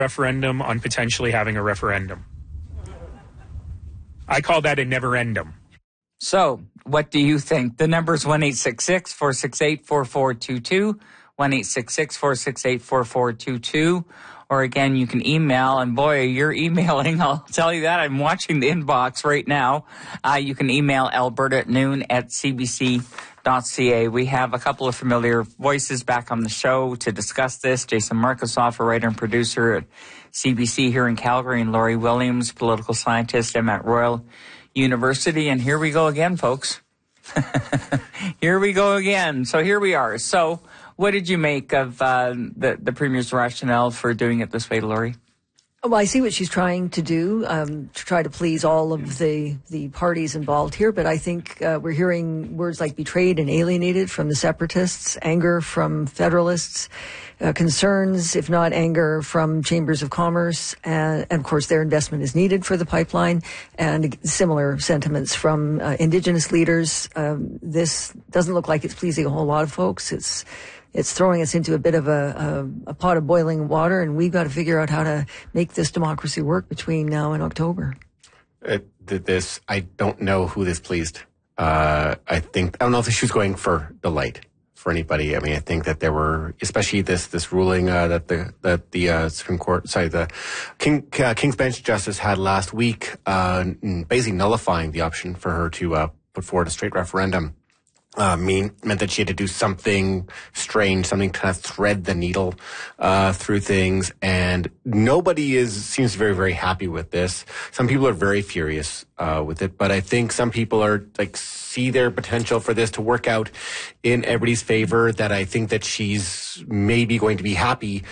referendum on potentially having a referendum. I call that a never-endum. So, what do you think? The number is 1-866-468-4422, 1-866-468-4422. Or again, you can email, and boy, you're emailing, I'll tell you that. I'm watching the inbox right now. You can email alberta@noon@cbc.ca. We have a couple of familiar voices back on the show to discuss this. Jason Markusoff, a writer and producer at CBC here in Calgary, and Laurie Williams, political scientist at Royal University. And here we go again, folks. Here we go again. So here we are. So what did you make of the Premier's rationale for doing it this way, Laurie? Well, I see what she's trying to do, to try to please all of the parties involved here. But I think we're hearing words like betrayed and alienated from the separatists, anger from federalists, concerns, if not anger, from chambers of commerce. And of course, their investment is needed for the pipeline, and similar sentiments from Indigenous leaders. This doesn't look like it's pleasing a whole lot of folks. It's throwing us into a bit of a pot of boiling water, and we've got to figure out how to make this democracy work between now and October. I don't know who this pleased. I don't know if she was going for delight for anybody. I mean, I think that there were, especially this ruling that the Supreme Court, the King's Bench Justice had last week, basically nullifying the option for her to put forward a straight referendum. Meant that she had to do something strange, something to kind of thread the needle through things, and nobody seems very, very happy with this. Some people are very furious with it, but I think some people are see their potential for this to work out in everybody's favor. That I think that she's maybe going to be happy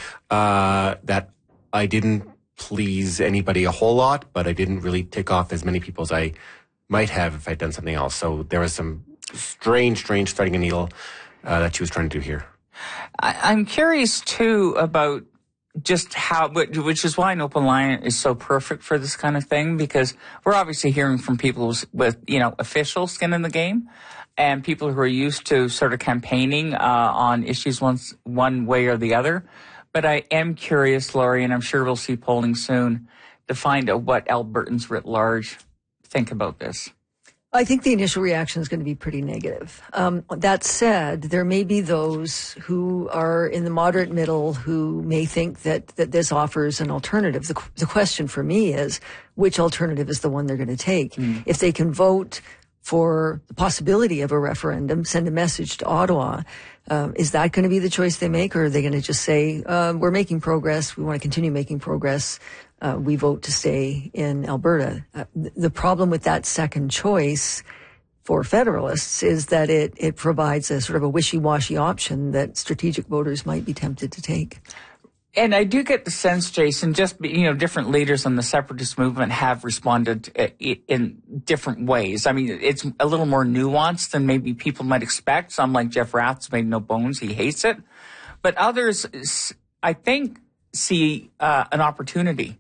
that I didn't please anybody a whole lot, but I didn't really tick off as many people as I might have if I'd done something else. So there was some strange threading a needle that she was trying to do here. I'm curious too about just how, which is why an open line is so perfect for this kind of thing, because we're obviously hearing from people with official skin in the game, and people who are used to sort of campaigning on issues one way or the other. But I am curious, Laurie, and I'm sure we'll see polling soon, to find out what Albertans writ large think about this. I think the initial reaction is going to be pretty negative. That said, there may be those who are in the moderate middle who may think that this offers an alternative. The question for me is, which alternative is the one they're going to take? If they can vote for the possibility of a referendum, send a message to Ottawa, is that going to be the choice they make? Or are they going to just say, we're making progress, we want to continue making progress, we vote to stay in Alberta? The problem with that second choice for Federalists is that it provides a sort of a wishy-washy option that strategic voters might be tempted to take. And I do get the sense, Jason, just, different leaders in the separatist movement have responded in different ways. I mean, it's a little more nuanced than maybe people might expect. Some, like Jeff Rath's made no bones, he hates it. But others, I think, see an opportunity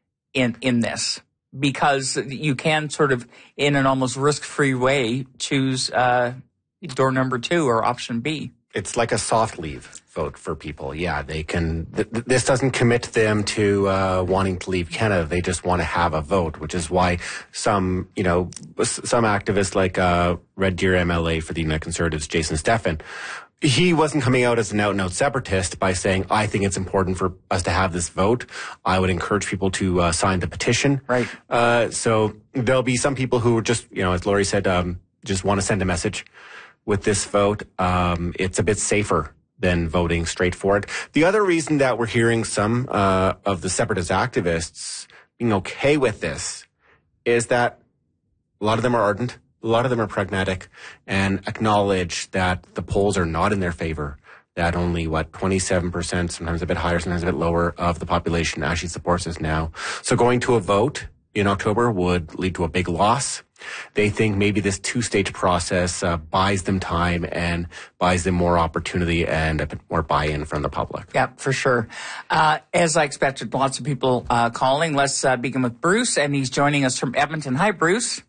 in this, because you can sort of, in an almost risk-free way, choose door number 2 or option B. It's like a soft leave vote for people. Yeah, they can. This doesn't commit them to wanting to leave Canada. They just want to have a vote, which is why some activists like Red Deer MLA for the United Conservatives, Jason Steffen, he wasn't coming out as an out-and-out separatist by saying, I think it's important for us to have this vote. I would encourage people to sign the petition. Right. So there'll be some people who just, as Laurie said, just want to send a message with this vote. It's a bit safer than voting straight for it. The other reason that we're hearing some of the separatist activists being okay with this is that a lot of them are ardent, a lot of them are pragmatic, and acknowledge that the polls are not in their favor, that only, 27%, sometimes a bit higher, sometimes a bit lower, of the population actually supports us now. So going to a vote in October would lead to a big loss. They think maybe this 2-stage process buys them time and buys them more opportunity and a bit more buy-in from the public. Yeah, for sure. As I expected, lots of people calling. Let's begin with Bruce, and he's joining us from Edmonton. Hi, Bruce.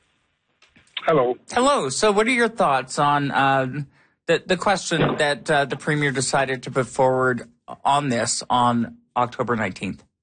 Hello. Hello. So what are your thoughts on the question that the Premier decided to put forward on this on October 19th?